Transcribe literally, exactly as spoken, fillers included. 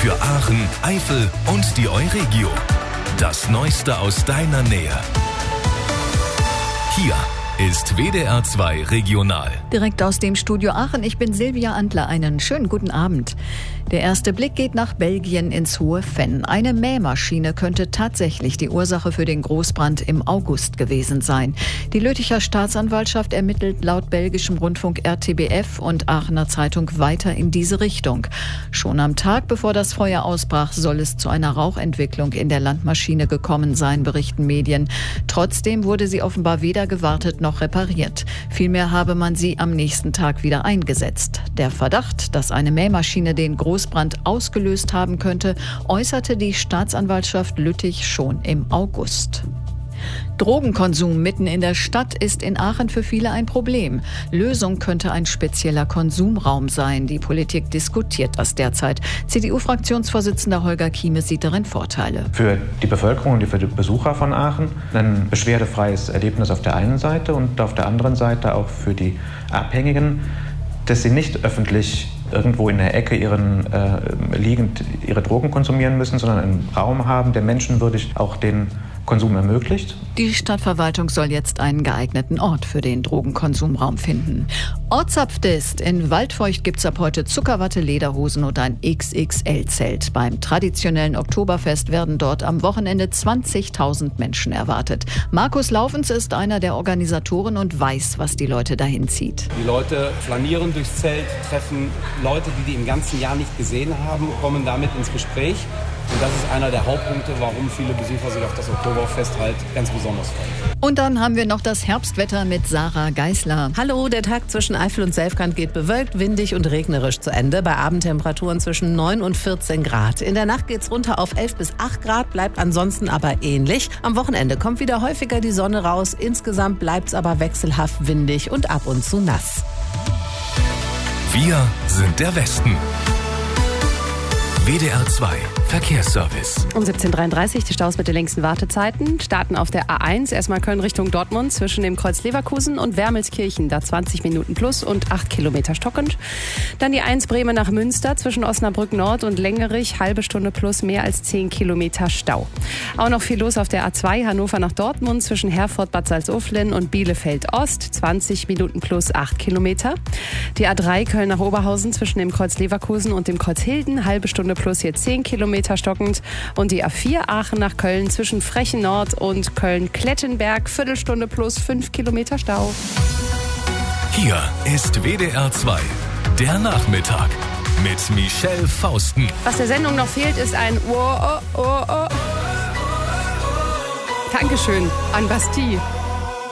für Aachen, Eifel und die Euregio. Das Neueste aus deiner Nähe. Hier ist W D R zwei Regional. Direkt aus dem Studio Aachen, ich bin Silvia Antler. Einen schönen guten Abend. Der erste Blick geht nach Belgien ins Hohe Venn. Eine Mähmaschine könnte tatsächlich die Ursache für den Großbrand im August gewesen sein. Die Lütticher Staatsanwaltschaft ermittelt laut belgischem Rundfunk R T B F und Aachener Zeitung weiter in diese Richtung. Schon am Tag, bevor das Feuer ausbrach, soll es zu einer Rauchentwicklung in der Landmaschine gekommen sein, berichten Medien. Trotzdem wurde sie offenbar weder gewartet noch repariert. Vielmehr habe man sie am nächsten Tag wieder eingesetzt. Der Verdacht, dass eine Mähmaschine den Großbrand ausgelöst haben könnte, äußerte die Staatsanwaltschaft Lüttich schon im August. Drogenkonsum mitten in der Stadt ist in Aachen für viele ein Problem. Lösung könnte ein spezieller Konsumraum sein. Die Politik diskutiert das derzeit. C D U-Fraktionsvorsitzender Holger Kieme sieht darin Vorteile. Für die Bevölkerung und für die Besucher von Aachen ein beschwerdefreies Erlebnis auf der einen Seite und auf der anderen Seite auch für die Abhängigen, dass sie nicht öffentlich irgendwo in der Ecke ihren, äh, liegend ihre Drogen konsumieren müssen, sondern einen Raum haben, der menschenwürdig auch den Konsum ermöglicht. Die Stadtverwaltung soll jetzt einen geeigneten Ort für den Drogenkonsumraum finden. Ortsapfdist. In Waldfeucht gibt's ab heute Zuckerwatte, Lederhosen und ein X X L-Zelt. Beim traditionellen Oktoberfest werden dort am Wochenende zwanzigtausend Menschen erwartet. Markus Laufens ist einer der Organisatoren und weiß, was die Leute dahin zieht. Die Leute flanieren durchs Zelt, treffen Leute, die die im ganzen Jahr nicht gesehen haben, kommen damit ins Gespräch. Und das ist einer der Hauptpunkte, warum viele Besucher sich auf das Oktoberfest halt ganz besonders freuen. Und dann haben wir noch das Herbstwetter mit Sarah Geisler. Hallo, der Tag zwischen Eifel und Selfkant geht bewölkt, windig und regnerisch zu Ende. Bei Abendtemperaturen zwischen neun und vierzehn Grad. In der Nacht geht's runter auf elf bis acht Grad, bleibt ansonsten aber ähnlich. Am Wochenende kommt wieder häufiger die Sonne raus. Insgesamt bleibt's aber wechselhaft windig und ab und zu nass. Wir sind der Westen. W D R zwei Verkehrsservice. Um siebzehn Uhr dreiunddreißig die Staus mit den längsten Wartezeiten. Starten auf der A eins, erstmal Köln Richtung Dortmund zwischen dem Kreuz Leverkusen und Wermelskirchen. Da zwanzig Minuten plus und acht Kilometer stockend. Dann die eins Bremen nach Münster zwischen Osnabrück Nord und Längerich. Halbe Stunde plus mehr als zehn Kilometer Stau. Auch noch viel los auf der A zwei Hannover nach Dortmund zwischen Herford, Bad Salzuflen und Bielefeld Ost. zwanzig Minuten plus acht Kilometer. Die A drei Köln nach Oberhausen zwischen dem Kreuz Leverkusen und dem Kreuz Hilden. Halbe Stunde plus hier zehn Kilometer stockend. Und die A vier Aachen nach Köln zwischen Frechen Nord und Köln-Klettenberg. Viertelstunde plus fünf Kilometer Stau. Hier ist W D R zwei, der Nachmittag mit Michelle Fausten. Was der Sendung noch fehlt, ist ein Oh, oh, oh, oh. Dankeschön an Bastille.